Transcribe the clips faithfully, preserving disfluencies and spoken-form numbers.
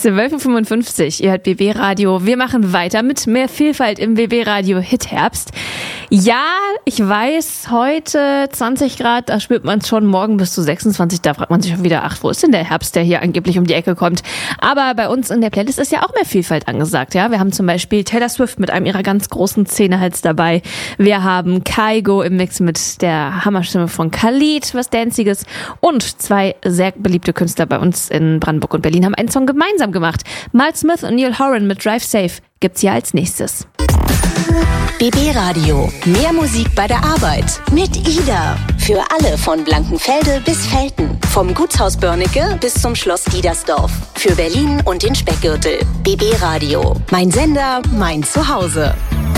zwölf Uhr fünfundfünfzig, ihr hört B B Radio. Wir machen weiter mit mehr Vielfalt im B B Radio Hitherbst. Ja, ich weiß, heute zwanzig Grad, da spürt man es schon, morgen bis zu sechsundzwanzig, da fragt man sich schon wieder, ach, wo ist denn der Herbst, der hier angeblich um die Ecke kommt? Aber bei uns in der Playlist ist ja auch mehr Vielfalt angesagt, ja. Wir haben zum Beispiel Taylor Swift mit einem ihrer ganz großen Zähnehals dabei. Wir haben Kygo im Mix mit der Hammerstimme von Khalid, was Danziges. Und zwei sehr beliebte Künstler bei uns in Brandenburg und Berlin haben einen Song gemeinsam gemacht. Miles Smith und Neil Horan mit Drive Safe gibt's hier als nächstes. B B Radio. Mehr Musik bei der Arbeit. Mit Ida. Für alle von Blankenfelde bis Velten. Vom Gutshaus Börnecke bis zum Schloss Diedersdorf. Für Berlin und den Speckgürtel. B B Radio. Mein Sender, mein Zuhause.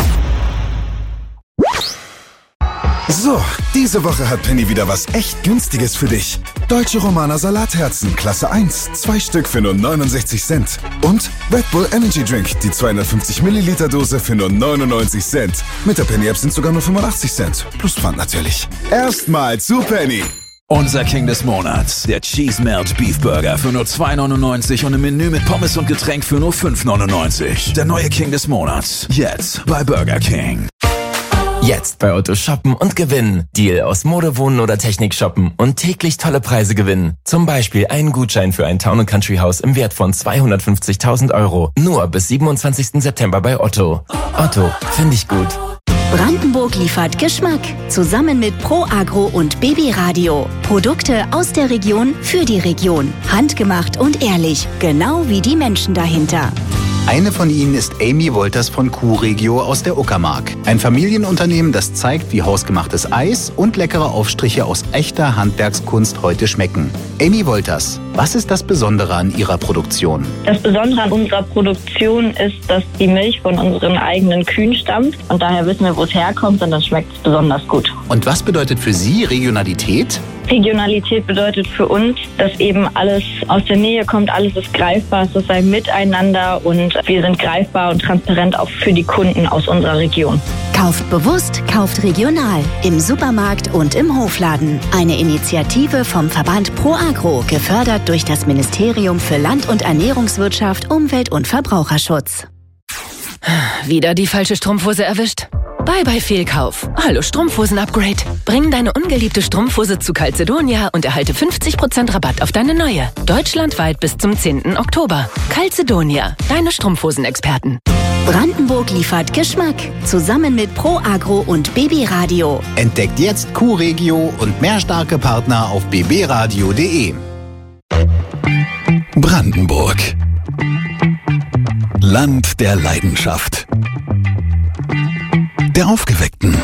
So, diese Woche hat Penny wieder was echt Günstiges für dich. Deutsche Romaner Salatherzen, Klasse eins, zwei Stück für nur neunundsechzig Cent. Und Red Bull Energy Drink, die zweihundertfünfzig Milliliter Dose für nur neunundneunzig Cent. Mit der Penny App sind sogar nur fünfundachtzig Cent. Plus Pfand natürlich. Erstmal zu Penny. Unser King des Monats, der Cheese Melt Beef Burger für nur zwei neunundneunzig und ein Menü mit Pommes und Getränk für nur fünf neunundneunzig. Der neue King des Monats, jetzt bei Burger King. Jetzt bei Otto shoppen und gewinnen. Deal aus Mode, Wohnen oder Technik shoppen und täglich tolle Preise gewinnen. Zum Beispiel einen Gutschein für ein Town and Country Haus im Wert von zweihundertfünfzigtausend Euro. Nur bis siebenundzwanzigsten September bei Otto. Otto, finde ich gut. Brandenburg liefert Geschmack. Zusammen mit Pro Agro und B B Radio. Produkte aus der Region für die Region. Handgemacht und ehrlich. Genau wie die Menschen dahinter. Eine von ihnen ist Amy Wolters von Q-Regio aus der Uckermark. Ein Familienunternehmen, das zeigt, wie hausgemachtes Eis und leckere Aufstriche aus echter Handwerkskunst heute schmecken. Amy Wolters, was ist das Besondere an Ihrer Produktion? Das Besondere an unserer Produktion ist, dass die Milch von unseren eigenen Kühen stammt. Und daher wissen wir, wo es herkommt, und dann schmeckt es besonders gut. Und was bedeutet für Sie Regionalität? Regionalität bedeutet für uns, dass eben alles aus der Nähe kommt, alles ist greifbar, es ist ein Miteinander und wir sind greifbar und transparent auch für die Kunden aus unserer Region. Kauft bewusst, kauft regional. Im Supermarkt und im Hofladen. Eine Initiative vom Verband Pro Agro, gefördert durch das Ministerium für Land- und Ernährungswirtschaft, Umwelt- und Verbraucherschutz. Wieder die falsche Strumpfhose erwischt? Bye bye Fehlkauf. Hallo Strumpfhosen-Upgrade. Bring deine ungeliebte Strumpfhose zu Calzedonia und erhalte fünfzig Prozent Rabatt auf deine neue. Deutschlandweit bis zum zehnten Oktober. Calzedonia, deine Strumpfhosen-Experten. Brandenburg liefert Geschmack. Zusammen mit Pro Agro und B B Radio. Entdeckt jetzt Q-Regio und mehr starke Partner auf b b radio punkt d e. Brandenburg. Land der Leidenschaft. Der Aufgeweckten.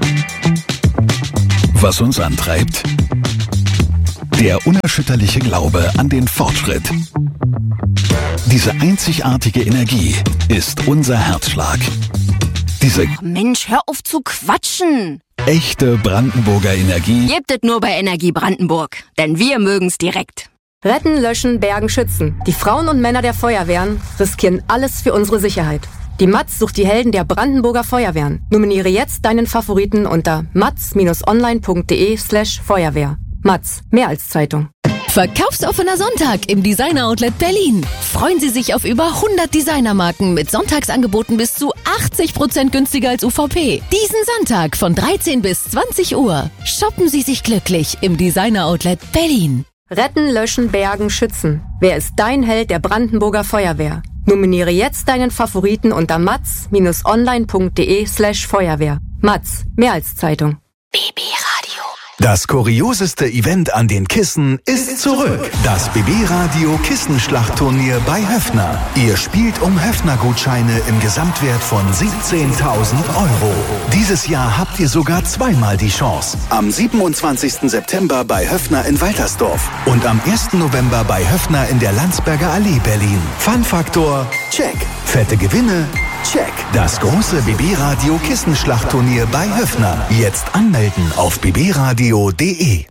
Was uns antreibt? Der unerschütterliche Glaube an den Fortschritt. Diese einzigartige Energie ist unser Herzschlag. Diese Mensch, hör auf zu quatschen! Echte Brandenburger Energie Gebt es nur bei Energie Brandenburg, denn wir mögen's direkt. Retten, löschen, bergen, schützen. Die Frauen und Männer der Feuerwehren riskieren alles für unsere Sicherheit. Die Matz sucht die Helden der Brandenburger Feuerwehren. Nominiere jetzt deinen Favoriten unter matz-online punkt de slash Feuerwehr. Matz, mehr als Zeitung. Verkaufsoffener Sonntag im Designer Outlet Berlin. Freuen Sie sich auf über hundert Designermarken mit Sonntagsangeboten bis zu achtzig Prozent günstiger als U V P. Diesen Sonntag von dreizehn bis zwanzig Uhr. Shoppen Sie sich glücklich im Designer Outlet Berlin. Retten, löschen, bergen, schützen. Wer ist dein Held der Brandenburger Feuerwehr? Nominiere jetzt deinen Favoriten unter matz-online punkt de slash Feuerwehr. Matz, mehr als Zeitung. B B Radio. Das kurioseste Event an den Kissen ist zurück. Das B B Radio Kissenschlachtturnier bei Höffner. Ihr spielt um Höffner-Gutscheine im Gesamtwert von siebzehntausend Euro. Dieses Jahr habt ihr sogar zweimal die Chance. Am siebenundzwanzigsten September bei Höffner in Waltersdorf und am ersten November bei Höffner in der Landsberger Allee Berlin. Fun-Faktor, check. Fette Gewinne, check. Das große B B Radio Kissenschlachtturnier bei Höffner. Jetzt anmelden auf b b radio punkt d e.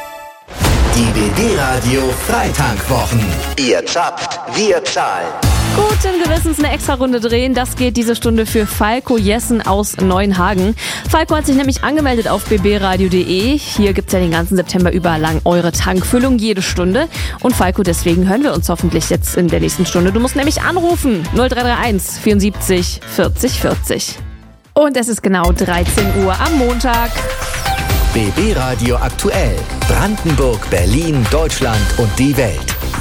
Die B B Radio Freitankwochen. Ihr zapft, wir zahlen. Guten Gewissens eine extra Runde drehen. Das geht diese Stunde für Falco Jessen aus Neuenhagen. Falco hat sich nämlich angemeldet auf b b radio punkt d e. Hier gibt's ja den ganzen September über lang eure Tankfüllung jede Stunde. Und Falco, deswegen hören wir uns hoffentlich jetzt in der nächsten Stunde. Du musst nämlich anrufen. null drei drei eins vierundsiebzig vierzig vierzig. Und es ist genau dreizehn Uhr am Montag. B B Radio aktuell. Brandenburg, Berlin, Deutschland und die Welt.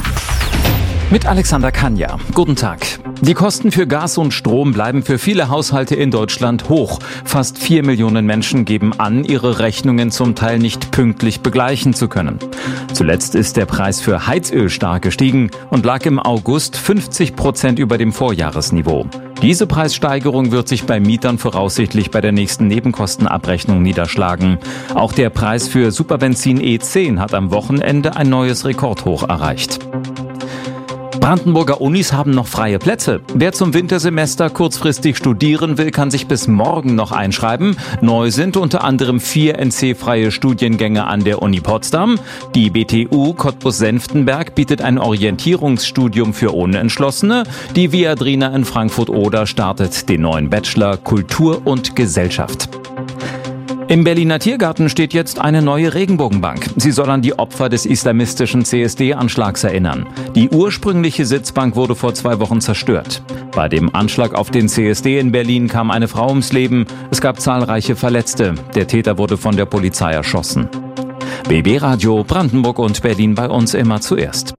Mit Alexander Kanja. Guten Tag. Die Kosten für Gas und Strom bleiben für viele Haushalte in Deutschland hoch. Fast vier Millionen Menschen geben an, ihre Rechnungen zum Teil nicht pünktlich begleichen zu können. Zuletzt ist der Preis für Heizöl stark gestiegen und lag im August fünfzig Prozent über dem Vorjahresniveau. Diese Preissteigerung wird sich bei Mietern voraussichtlich bei der nächsten Nebenkostenabrechnung niederschlagen. Auch der Preis für Superbenzin E zehn hat am Wochenende ein neues Rekordhoch erreicht. Brandenburger Unis haben noch freie Plätze. Wer zum Wintersemester kurzfristig studieren will, kann sich bis morgen noch einschreiben. Neu sind unter anderem vier N C-freie Studiengänge an der Uni Potsdam. Die B T U Cottbus-Senftenberg bietet ein Orientierungsstudium für Unentschlossene. Die Viadrina in Frankfurt-Oder startet den neuen Bachelor Kultur und Gesellschaft. Im Berliner Tiergarten steht jetzt eine neue Regenbogenbank. Sie soll an die Opfer des islamistischen C S D-Anschlags erinnern. Die ursprüngliche Sitzbank wurde vor zwei Wochen zerstört. Bei dem Anschlag auf den C S D in Berlin kam eine Frau ums Leben. Es gab zahlreiche Verletzte. Der Täter wurde von der Polizei erschossen. B B Radio Brandenburg und Berlin bei uns immer zuerst.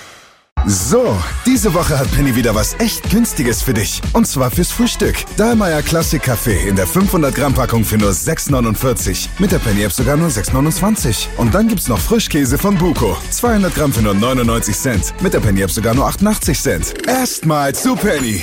So, diese Woche hat Penny wieder was echt Günstiges für dich. Und zwar fürs Frühstück. Dahlmeier Classic Kaffee in der fünfhundert Gramm Packung für nur sechs neunundvierzig. Mit der Penny App sogar nur sechs neunundzwanzig. Und dann gibt's noch Frischkäse von Buko. zweihundert Gramm für nur neunundneunzig Cent. Mit der Penny App sogar nur achtundachtzig Cent. Erstmal zu Penny.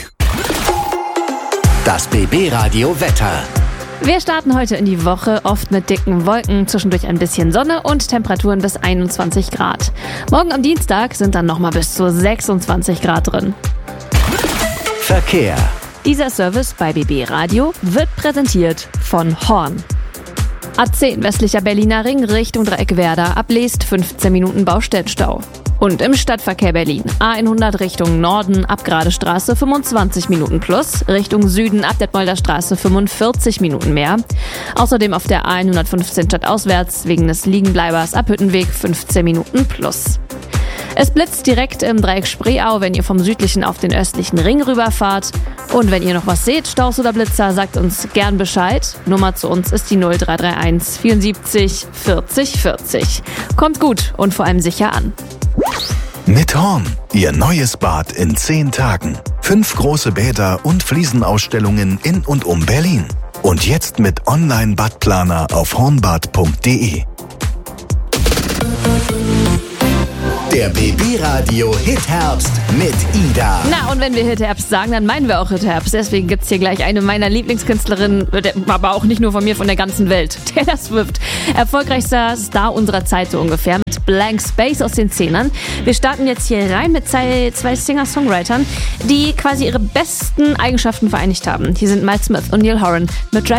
Das B B Radio Wetter. Wir starten heute in die Woche oft mit dicken Wolken, zwischendurch ein bisschen Sonne und Temperaturen bis einundzwanzig Grad. Morgen am Dienstag sind dann nochmal bis zu sechsundzwanzig Grad drin. Verkehr. Dieser Service bei B B Radio wird präsentiert von Horn. A zehn westlicher Berliner Ring Richtung Dreieck Werder, ablest fünfzehn Minuten Baustellenstau. Und im Stadtverkehr Berlin A hundert Richtung Norden ab Gradestraße fünfundzwanzig Minuten plus, Richtung Süden ab Detmolder Straße fünfundvierzig Minuten mehr. Außerdem auf der A hundertfünfzehn stadtauswärts wegen des Liegenbleibers ab Hüttenweg fünfzehn Minuten plus. Es blitzt direkt im Dreieck Spreeau, wenn ihr vom südlichen auf den östlichen Ring rüberfahrt. Und wenn ihr noch was seht, Staus oder Blitzer, sagt uns gern Bescheid. Nummer zu uns ist die null drei drei eins vierundsiebzig vierzig vierzig. Kommt gut und vor allem sicher an. Mit Horn, Ihr neues Bad in zehn Tagen. Fünf große Bäder und Fliesenausstellungen in und um Berlin. Und jetzt mit Online-Badplaner auf hornbad punkt d e. Der B B Radio Hitherbst mit Ida. Na, und wenn wir Hitherbst sagen, dann meinen wir auch Hitherbst. Deswegen gibt's hier gleich eine meiner Lieblingskünstlerinnen, aber auch nicht nur von mir, von der ganzen Welt. Taylor Swift. Erfolgreichster Star unserer Zeit so ungefähr mit Blank Space aus den Zehnern. Wir starten jetzt hier rein mit zwei, zwei Singer-Songwritern, die quasi ihre besten Eigenschaften vereinigt haben. Hier sind Mike Smith und Neil Horan mit Drive